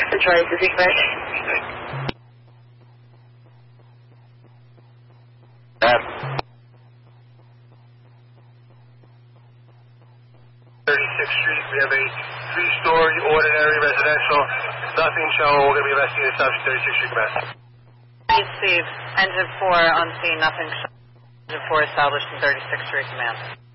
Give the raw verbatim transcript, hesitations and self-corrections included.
Charlie Susie Command. Um, thirty-sixth Street, we have a three-story ordinary residential. Nothing showing. We're going to be investigating the subject. thirty-sixth Street, Command. Received. Engine four on scene. Nothing. Engine four established in thirty-sixth Street, command.